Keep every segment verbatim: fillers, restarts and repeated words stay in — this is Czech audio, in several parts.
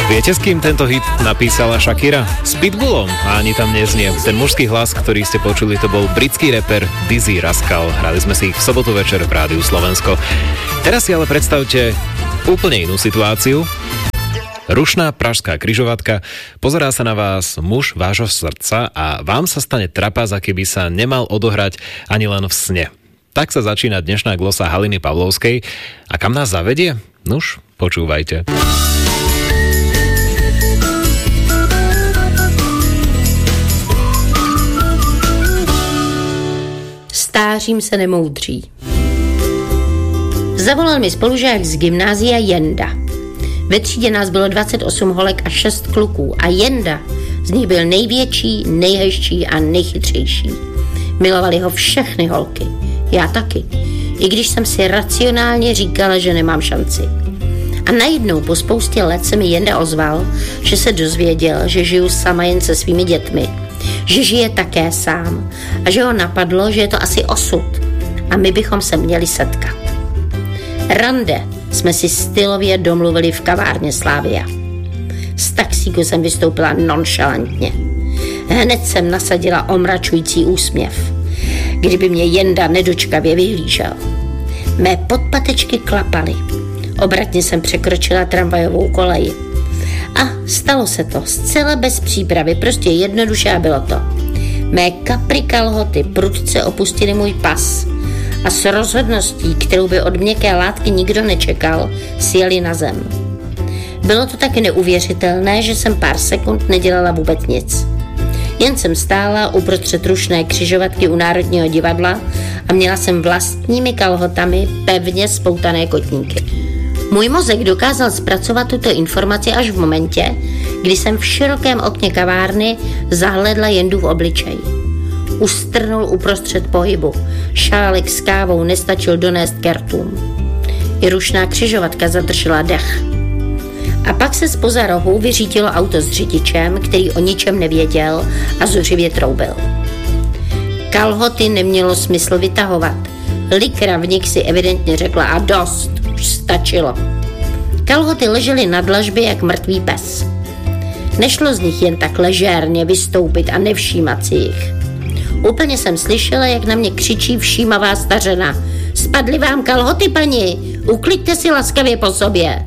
Viete, s kým tento hit napísala Shakira? S Pitbullom a ani tam neznie. Ten mužský hlas, ktorý ste počuli, to bol britský rapper Dizzy Rascal. Hrali sme si ich v sobotu večer v Rádiu Slovensko. Teraz si ale predstavte úplne inú situáciu. Rušná pražská križovatka, pozerá sa na vás muž vášho srdca a vám sa stane trapás, aký by sa nemal odohrať ani len v sne. Tak sa začína dnešná glosa Haliny Pavlovskej. A kam nás zavedie? Nuž, počúvajte. Stářím se nemoudří. Zavolal mi spolužák z gymnázia Jenda. Ve třídě nás bylo dvacet osm holek a šest kluků a Jenda z nich byl největší, nejhezčí a nejchytřejší. Milovali ho všechny holky. Já taky. I když jsem si racionálně říkala, že nemám šanci. A najednou po spoustě let se mi Jenda ozval, že se dozvěděl, že žiju sama jen se svými dětmi. Že žije také sám a že ho napadlo, že je to asi osud a my bychom se měli setkat. Rande jsme si stylově domluvili v kavárně Slavia. Z taxíku jsem vystoupila nonšalantně. Hned jsem nasadila omračující úsměv, kdyby mě Jenda nedočkavě vyhlížel. Mé podpatečky klapaly. Obratně jsem překročila tramvajovou kolej. A stalo se to zcela bez přípravy, prostě jednoduše a bylo to. Mé kapry kalhoty prudce opustily můj pas a s rozhodností, kterou by od měkké látky nikdo nečekal, sjeli na zem. Bylo to taky neuvěřitelné, že jsem pár sekund nedělala vůbec nic. Jen jsem stála uprostřed rušné křižovatky u Národního divadla a měla jsem vlastními kalhotami pevně spoutané kotníky. Můj mozek dokázal zpracovat tuto informaci až v momentě, kdy jsem v širokém okně kavárny zahledla Jendu v obličeji. Ustrnul uprostřed pohybu, šálek s kávou nestačil donést ke rtům. I rušná křižovatka zadržela dech. A pak se zpoza rohu vyřítilo auto s řidičem, který o ničem nevěděl a zuřivě troubil. Kalhoty nemělo smysl vytahovat. Likra v nich si evidentně řekla a dost, už stačilo. Kalhoty ležely na dlažbě jak mrtvý pes. Nešlo z nich jen tak ležérně vystoupit a nevšímat si jich. Úplně jsem slyšela, jak na mě křičí všímavá stařena. Spadly vám kalhoty, paní, ukliďte si laskavě po sobě.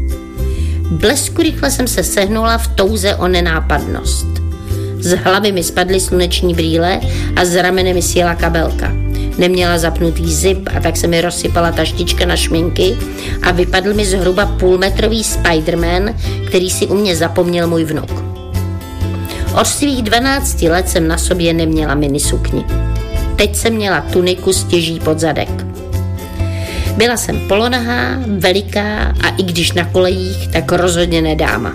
Blesku rychle jsem se sehnula v touze o nenápadnost. Z hlavy mi spadly sluneční brýle a z ramene mi sjela kabelka. Neměla zapnutý zip a tak se mi rozsypala ta štička na šminky a vypadl mi zhruba půlmetrový Spiderman, který si u mě zapomněl můj vnuk. Od svých dvanácti let jsem na sobě neměla minisukni. Teď jsem měla tuniku s těží pod zadek. Byla jsem polonahá, veliká a i když na kolejích, tak rozhodně ne dáma.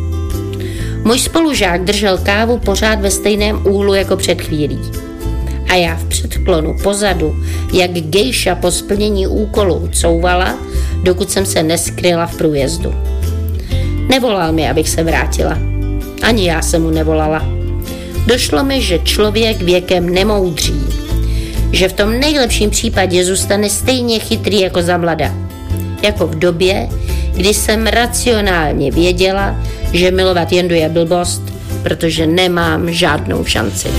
Můj spolužák držel kávu pořád ve stejném úhlu jako před chvílí. A já v předklonu pozadu, jak gejša po splnění úkolu, couvala, dokud jsem se neskryla v průjezdu. Nevolal mi, abych se vrátila. Ani já jsem mu nevolala. Došlo mi, že člověk věkem nemoudří. Že v tom nejlepším případě zůstane stejně chytrý jako za mlada. Jako v době, kdy jsem racionálně věděla, že milovat Jendu je blbost, protože nemám žádnou šanci.